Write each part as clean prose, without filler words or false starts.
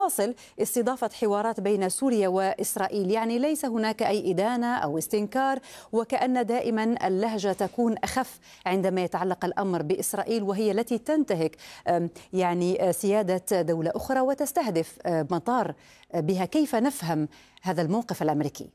تواصل استضافة حوارات بين سوريا وإسرائيل، يعني ليس هناك أي إدانة أو استنكار، وكأن دائما اللهجة تكون أخف عندما يتعلق الأمر بإسرائيل، وهي التي تنتهك يعني سيادة دولة أخرى وتستهدف مطار بها. كيف نفهم هذا الموقف الأمريكي؟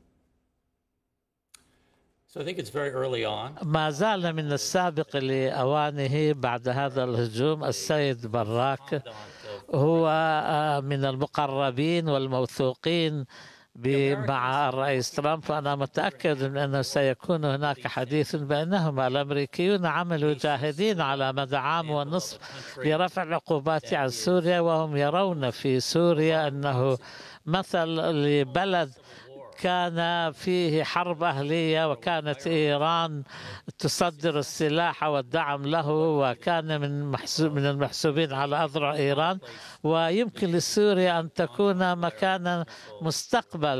ما زال من السابق لأوانه بعد هذا الهجوم. السيد براك هو من المقربين والموثوقين مع الرئيس ترامب، فأنا متأكد من أنه سيكون هناك حديث بينهما. الأمريكيون عملوا جاهدين على مدى عام ونصف لرفع العقوبات عن سوريا، وهم يرون في سوريا أنه مثل لبلد كان فيه حرب أهلية، وكانت إيران تصدر السلاح والدعم له، وكان من المحسوبين على أذرع إيران. ويمكن لسوريا أن تكون مكانا مستقبل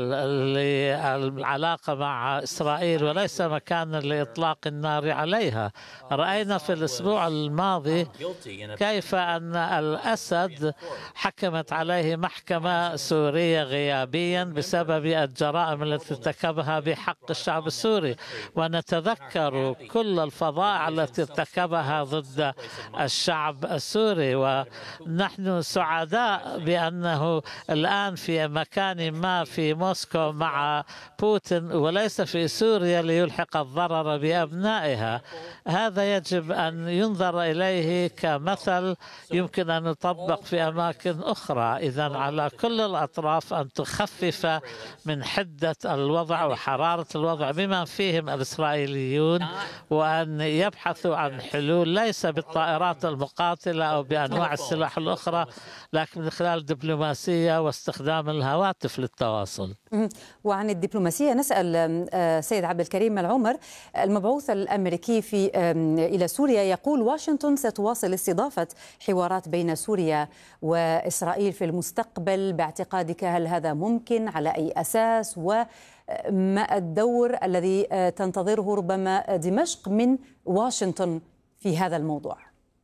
للعلاقة مع إسرائيل وليس مكانا لإطلاق النار عليها. رأينا في الأسبوع الماضي كيف أن الأسد حكمت عليه محكمة سورية غيابيا بسبب الجرائم التي ارتكبها بحق الشعب السوري، ونتذكر كل الفظائع التي ارتكبها ضد الشعب السوري. ونحن سعداء بأنه الآن في مكان ما في موسكو مع بوتين وليس في سوريا ليلحق الضرر بأبنائها. هذا يجب أن ينظر إليه كمثل يمكن أن يطبق في أماكن أخرى. إذن على كل الأطراف أن تخفف من حدة الوضع وحرارة الوضع بما فيهم الإسرائيليون، وأن يبحثوا عن حلول ليس بالطائرات المقاتلة أو بأنواع السلاح الأخرى، لكن من خلال الدبلوماسية واستخدام الهواتف للتواصل. وعن الدبلوماسية نسأل سيد عبد الكريم العمر، المبعوث الأمريكي إلى سوريا، يقول واشنطن ستواصل استضافة حوارات بين سوريا وإسرائيل في المستقبل. باعتقادك هل هذا ممكن؟ على أي أساس؟ وما الدور الذي تنتظره ربما دمشق من واشنطن في هذا الموضوع؟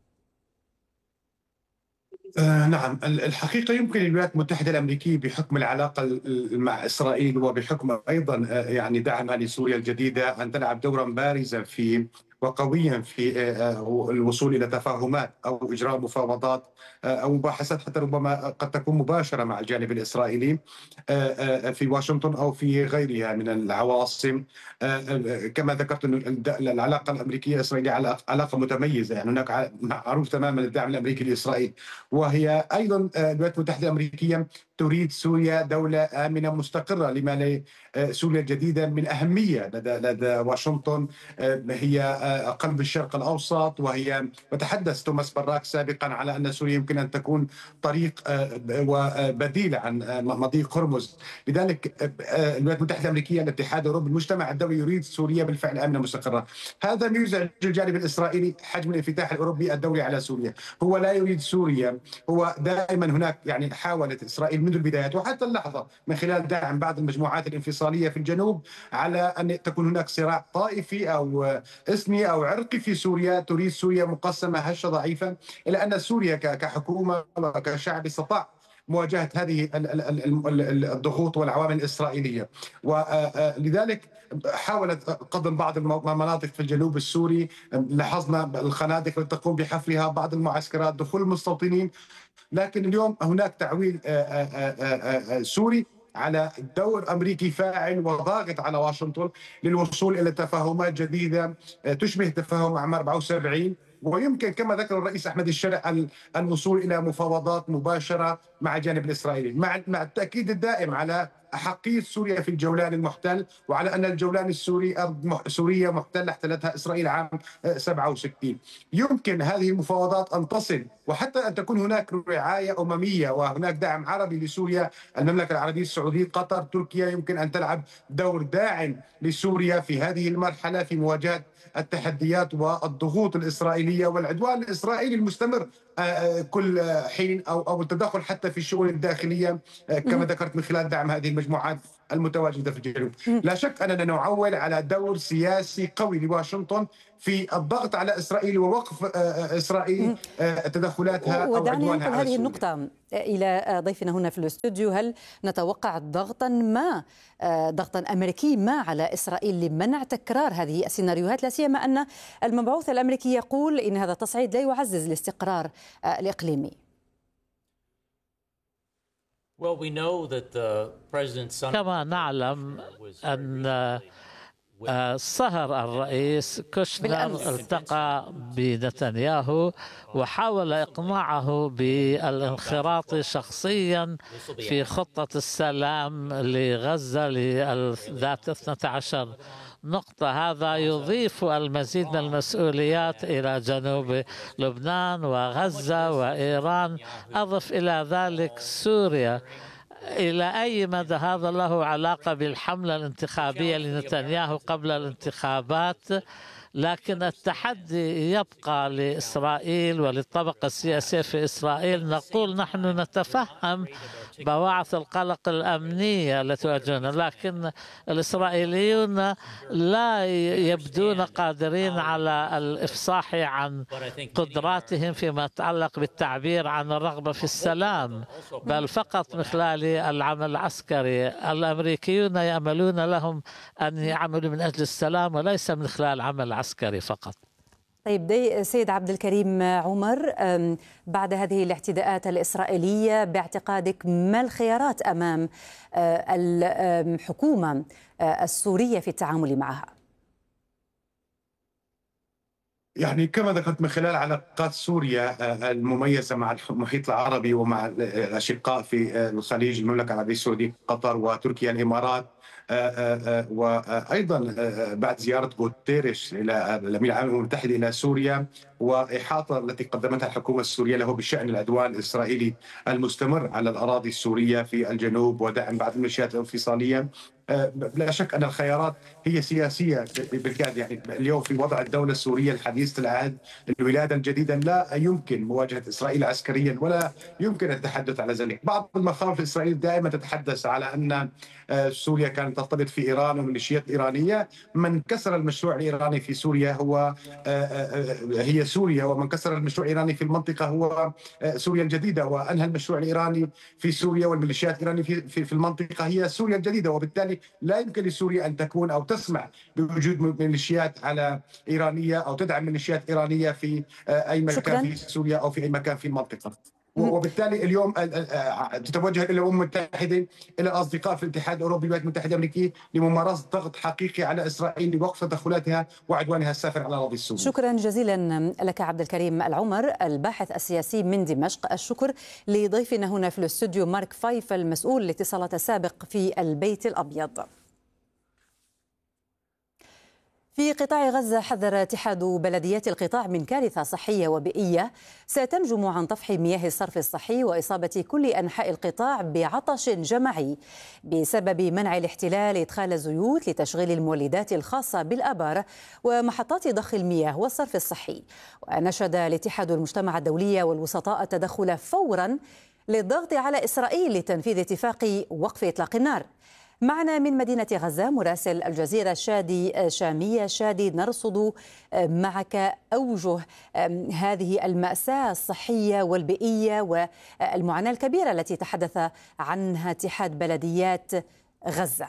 نعم، الحقيقة يمكن للولايات المتحدة الأمريكية بحكم العلاقة مع إسرائيل وبحكم أيضا يعني دعمها لسوريا الجديدة أن تلعب دورا بارزا وقويا في الوصول إلى تفاهمات أو إجراء مفاوضات أو مباحثات حتى ربما قد تكون مباشرة مع الجانب الإسرائيلي في واشنطن أو في غيرها من العواصم. كما ذكرت أن العلاقة الأمريكية الإسرائيلية علاقة متميزة، يعني هناك معروف تماما الدعم الأمريكي لإسرائيل، وهي أيضا الولايات المتحدة الأمريكية تريد سوريا دولة آمنة مستقرة، لما سوريا الجديدة من أهمية لدى واشنطن. هي قلب الشرق الأوسط، وتحدث توماس براك سابقا على أن سوريا يمكن أن تكون طريق وبديل عن مضيق هرمز. لذلك الولايات المتحدة الأمريكية، الاتحاد الأوروبي، المجتمع الدولي يريد سوريا بالفعل آمنة مستقرة. هذا يزعج الجانب الإسرائيلي حجم الانفتاح الأوروبي الدولي على سوريا. هو لا يريد سوريا، هو دائما هناك يعني حاولت إسرائيل منذ البدايات وحتى اللحظة من خلال دعم بعض المجموعات الانفصالية في الجنوب على أن تكون هناك صراع طائفي أو إثني أو عرقي في سوريا. تريد سوريا مقسمة هشة ضعيفة، إلى أن سوريا كحكومة وكشعب استطاع مواجهة هذه الضغوط والعوامل الإسرائيلية، ولذلك حاولت قضم بعض المناطق في الجنوب السوري. لاحظنا الخنادق التي تقوم بحفرها بعض المعسكرات، دخول المستوطنين. لكن اليوم هناك تعويل سوري على دور أمريكي فاعل وضاغط على واشنطن للوصول إلى تفاهمات جديدة تشبه تفاهم عام 74، ويمكن كما ذكر الرئيس أحمد الشرع الوصول إلى مفاوضات مباشرة مع الجانب الإسرائيلي، مع التأكيد الدائم على أحقية سوريا في الجولان المحتل، وعلى أن الجولان السوري أرض سورية محتلة احتلتها إسرائيل عام 67. يمكن هذه المفاوضات أن تصل وحتى أن تكون هناك رعاية أممية وهناك دعم عربي لسوريا. المملكة العربية السعودية، قطر، تركيا يمكن أن تلعب دور داعم لسوريا في هذه المرحلة في مواجهة التحديات والضغوط الإسرائيلية والعدوان الإسرائيلي المستمر كل حين، أو التدخل حتى في الشؤون الداخلية كما ذكرت من خلال دعم هذه المجموعات المتواجدة في الجنوب. لا شك أننا نعول على دور سياسي قوي لواشنطن في الضغط على إسرائيل ووقف إسرائيل تدخلاتها أو ودعني عدوانها أنقل على هذه سوريا. النقطة إلى ضيفنا هنا في الاستوديو. هل نتوقع ضغطا أمريكي ما على إسرائيل لمنع تكرار هذه السيناريوهات، لا سيما أن المبعوث الأمريكي يقول إن هذا التصعيد لا يعزز الاستقرار الإقليمي؟ كما نعلم أن صهر الرئيس كوشنر التقى بنتنياهو وحاول إقناعه بالانخراط شخصيا في خطة السلام لغزة ذات 12 نقطة. هذا يضيف المزيد من المسؤوليات إلى جنوب لبنان وغزة وإيران. أضف إلى ذلك سوريا. إلى أي مدى هذا له علاقة بالحملة الانتخابية لنتنياهو قبل الانتخابات؟ لكن التحدي يبقى لإسرائيل وللطبقة السياسية في إسرائيل. نقول نحن نتفهم بواعث القلق الأمنية التي تواجهنا، لكن الإسرائيليون لا يبدون قادرين على الإفصاح عن قدراتهم فيما يتعلق بالتعبير عن الرغبة في السلام، بل فقط من خلال العمل العسكري. الأمريكيون يأملون لهم أن يعملوا من أجل السلام وليس من خلال عمل عسكري فقط. طيب سيد عبد الكريم عمر، بعد هذه الاعتداءات الإسرائيلية باعتقادك ما الخيارات أمام الحكومة السورية في التعامل معها؟ يعني كما ذكرت من خلال علاقات سوريا المميزة مع المحيط العربي ومع الأشقاء في الخليج، المملكة العربية السعودية، قطر وتركيا الإمارات، وأيضا بعد زيارة غوتيريش إلى الأمين العام للأمم المتحدة إلى سوريا وإحاطة التي قدمتها الحكومة السورية له بشأن العدوان الإسرائيلي المستمر على الأراضي السورية في الجنوب ودعم بعض الميليشيات الانفصالية، لا شك أن الخيارات هي سياسية بالكاد. يعني اليوم في وضع الدولة السورية الحديثة العهد، الولادة الجديدة، لا يمكن مواجهة إسرائيل عسكريا ولا يمكن التحدث على ذلك. بعض المخاوف الإسرائيلية دائما تتحدث على أن سوريا كانت ترتبط في إيران وميليشيات إيرانية. من كسر المشروع الإيراني في سوريا هي سوريا، ومن كسر المشروع الإيراني في المنطقة هو سوريا الجديدة، وأنهى المشروع الإيراني في سوريا والميليشيات الإيرانية في المنطقة هي سوريا الجديدة. وبالتالي لا يمكن لسوريا أن تكون أو تسمح بوجود ميليشيات على إيرانية أو تدعم ميليشيات إيرانية في أي مكان في سوريا أو في أي مكان في المنطقة. وبالتالي اليوم تتوجه إلى الأمم المتحدة، إلى الأصدقاء في الاتحاد الأوروبي والولايات المتحدة الأمريكية لممارسة ضغط حقيقي على إسرائيل لوقف تدخلاتها وعدوانها السافر على الأراضي السورية. شكرا جزيلا لك عبد الكريم العمر، الباحث السياسي من دمشق. الشكر لضيفنا هنا في الاستوديو مارك فايف، المسؤول الاتصالات السابق في البيت الأبيض. في قطاع غزة حذر اتحاد بلديات القطاع من كارثة صحية وبيئية ستنجم عن طفح مياه الصرف الصحي وإصابة كل أنحاء القطاع بعطش جماعي بسبب منع الاحتلال إدخال الزيوت لتشغيل المولدات الخاصة بالآبار ومحطات ضخ المياه والصرف الصحي. ونشد الاتحاد المجتمع الدولي والوسطاء التدخل فورا للضغط على إسرائيل لتنفيذ اتفاق وقف إطلاق النار. معنا من مدينة غزة مراسل الجزيرة شامية شادي، نرصد معك أوجه هذه المأساة الصحية والبيئية والمعاناة الكبيرة التي تحدث عنها اتحاد بلديات غزة.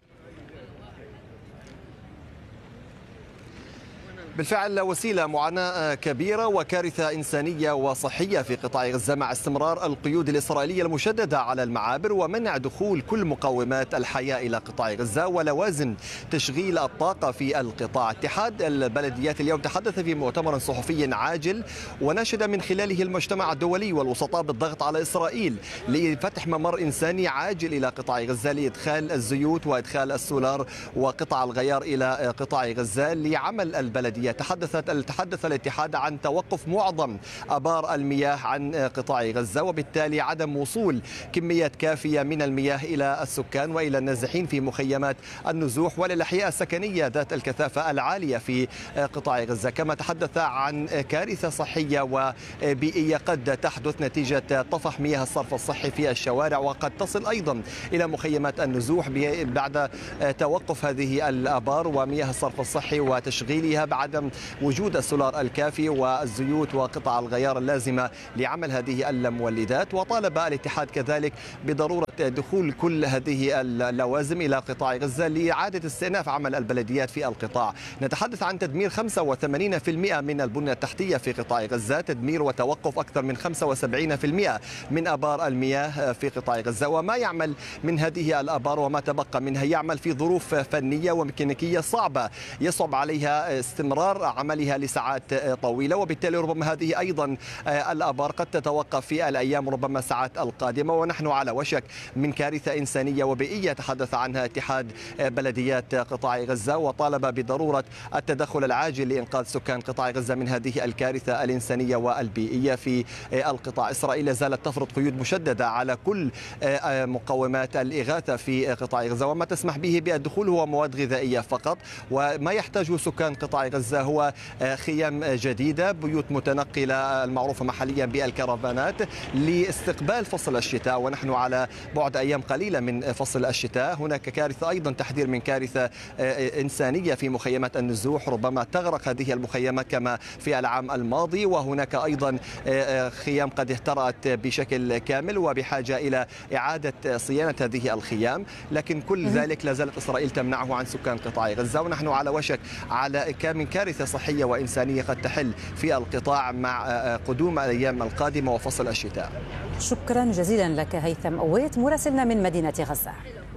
بالفعل وسيلة معاناة كبيرة وكارثة إنسانية وصحية في قطاع غزة مع استمرار القيود الإسرائيلية المشددة على المعابر ومنع دخول كل مقومات الحياة إلى قطاع غزة ولوازم تشغيل الطاقة في القطاع. اتحاد البلديات اليوم تحدث في مؤتمر صحفي عاجل وناشد من خلاله المجتمع الدولي والوسطاء بالضغط على إسرائيل لفتح ممر إنساني عاجل إلى قطاع غزة لإدخال الزيوت وإدخال السولار وقطع الغيار إلى قطاع غزة لعمل البلديات الإسرائيلية. تحدث الاتحاد عن توقف معظم آبار المياه عن قطاع غزة، وبالتالي عدم وصول كميات كافية من المياه إلى السكان وإلى النازحين في مخيمات النزوح وللأحياء السكنية ذات الكثافة العالية في قطاع غزة. كما تحدث عن كارثة صحية وبيئية قد تحدث نتيجة طفح مياه الصرف الصحي في الشوارع، وقد تصل أيضا إلى مخيمات النزوح بعد توقف هذه الآبار ومياه الصرف الصحي وتشغيلها بعدم وجود السولار الكافي والزيوت وقطع الغيار اللازمة لعمل هذه المولدات. وطالب الاتحاد كذلك بضرورة دخول كل هذه اللوازم إلى قطاع غزة لإعادة استئناف عمل البلديات في القطاع. نتحدث عن تدمير 85% من البنية التحتية في قطاع غزة، تدمير وتوقف أكثر من 75% من آبار المياه في قطاع غزة. وما يعمل من هذه الآبار وما تبقى منها يعمل في ظروف فنية وميكانيكية صعبة، يصعب عليها استمرار عملها لساعات طويلة، وبالتالي ربما هذه أيضا الآبار قد تتوقف في الأيام ربما الساعات القادمة. ونحن على وشك من كارثة إنسانية وبيئية تحدث عنها اتحاد بلديات قطاع غزة، وطالب بضرورة التدخل العاجل لإنقاذ سكان قطاع غزة من هذه الكارثة الإنسانية والبيئية في القطاع. إسرائيل لا زالت تفرض قيود مشددة على كل مقومات الإغاثة في قطاع غزة، وما تسمح به بالدخول هو مواد غذائية فقط، وما يحتاجه سكان قطاع غزة هو خيام جديدة، بيوت متنقلة المعروفة محليا بالكرفانات لاستقبال فصل الشتاء. ونحن على بعد أيام قليلة من فصل الشتاء. هناك كارثة أيضا، تحذير من كارثة إنسانية في مخيمات النزوح، ربما تغرق هذه المخيمات كما في العام الماضي، وهناك أيضا خيام قد اهترأت بشكل كامل وبحاجة إلى إعادة صيانة هذه الخيام، لكن كل ذلك لا زالت إسرائيل تمنعه عن سكان قطاع غزة. ونحن على وشك من كارثة صحية وإنسانية قد تحل في القطاع مع قدوم الأيام القادمة وفصل الشتاء. شكرا جزيلا لك هيثم أويت مراسلنا من مدينة غزة.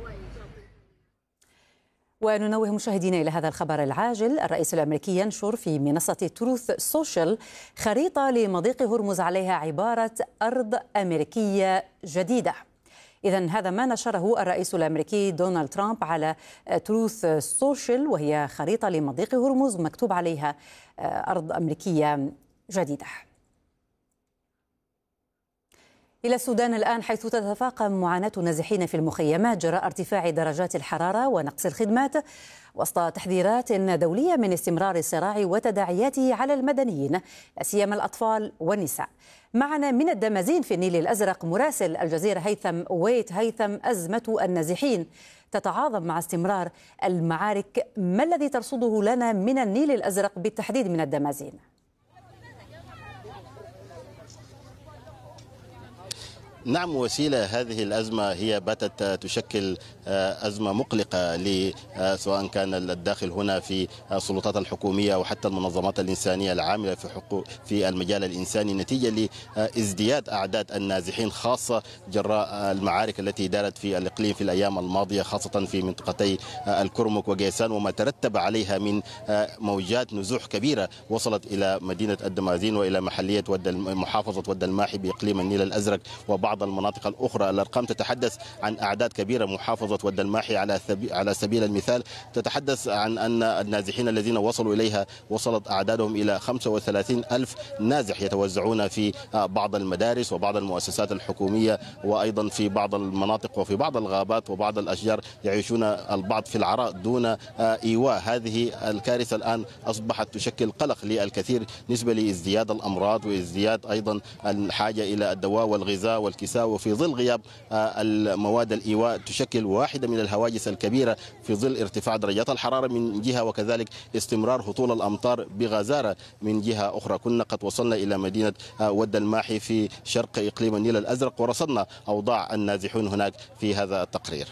وننوه مشاهدينا إلى هذا الخبر العاجل. الرئيس الأمريكي ينشر في منصة تروث سوشيال خريطة لمضيق هرمز عليها عبارة أرض أمريكية جديدة. إذن هذا ما نشره الرئيس الأمريكي دونالد ترامب على تروث سوشيال، وهي خريطة لمضيق هرمز مكتوب عليها أرض أمريكية جديدة. إلى السودان الآن، حيث تتفاقم معاناة النازحين في المخيمات جراء ارتفاع درجات الحرارة ونقص الخدمات، وسط تحذيرات دولية من استمرار الصراع وتداعياته على المدنيين لا سيما الأطفال والنساء. معنا من الدمازين في النيل الأزرق مراسل الجزيرة هيثم أويت. هيثم، أزمة النازحين تتعاظم مع استمرار المعارك، ما الذي ترصده لنا من النيل الأزرق بالتحديد من الدمازين؟ نعم وسيلة، هذه الأزمة هي باتت تشكل أزمة مقلقة سواء كان الداخل هنا في السلطات الحكومية وحتى المنظمات الإنسانية العاملة في المجال الإنساني، نتيجة لازدياد أعداد النازحين، خاصة جراء المعارك التي دارت في الإقليم في الأيام الماضية، خاصة في منطقتي الكرمك وقيسان، وما ترتب عليها من موجات نزوح كبيرة وصلت إلى مدينة الدمازين وإلى محلية محافظة ود الماحي بإقليم النيل الأزرق وبعض المناطق الأخرى. الأرقام تتحدث عن أعداد كبيرة. محافظة ود الماحي على سبيل المثال تتحدث عن أن النازحين الذين وصلوا إليها وصلت أعدادهم إلى 35,000 نازح يتوزعون في بعض المدارس وبعض المؤسسات الحكومية، وأيضا في بعض المناطق وفي بعض الغابات وبعض الأشجار يعيشون البعض في العراء دون إيواء. هذه الكارثة الآن أصبحت تشكل قلق للكثير نسبة لازدياد الأمراض وازدياد أيضا الحاجة إلى الدواء والغذاء والكساء، وفي ظل غياب المواد الإيواء تشكل واحدة من الهواجس الكبيرة في ظل ارتفاع درجات الحرارة من جهة، وكذلك استمرار هطول الأمطار بغزارة من جهة أخرى. كنا قد وصلنا إلى مدينة ود الماحي في شرق إقليم النيل الأزرق ورصدنا أوضاع النازحون هناك في هذا التقرير.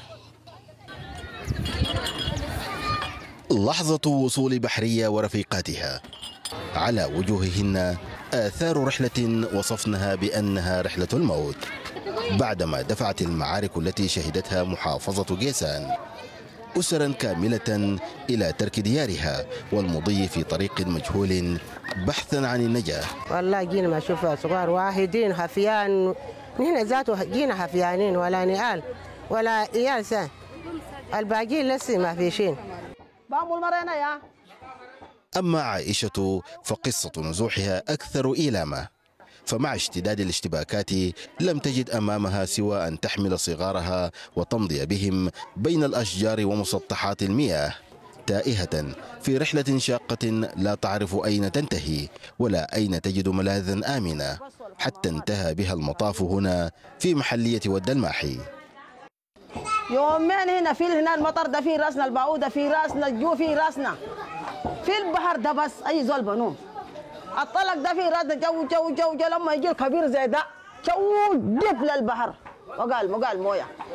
لحظة وصول بحرية ورفيقاتها، على وجوههن آثار رحلة وصفناها بأنها رحلة الموت، بعدما دفعت المعارك التي شهدتها محافظة قيسان أسرا كاملة إلى ترك ديارها والمضي في طريق مجهول بحثا عن النجاة. والله جينا ما شوفها صغار واحدين خفيان، نحن ذاته جينا خفيانين، ولا نقال ولا إيال سان، الباقيين لسه ما في شيء. أما عائشة فقصة نزوحها أكثر إيلاما، فمع اشتداد الاشتباكات لم تجد أمامها سوى أن تحمل صغارها وتمضي بهم بين الأشجار ومسطحات المياه، تائهة في رحلة شاقة لا تعرف أين تنتهي ولا أين تجد ملاذا آمنا، حتى انتهى بها المطاف هنا في محلية ود الماحي. يومين هنا هنا المطر ده في راسنا، البعوضة في راسنا، الجو في راسنا، في البحر ده بس أي زول بنوم. الطلق ده في راسنا، جو لما يجي الكبير زي ده جو دب للبحر وقال مويه.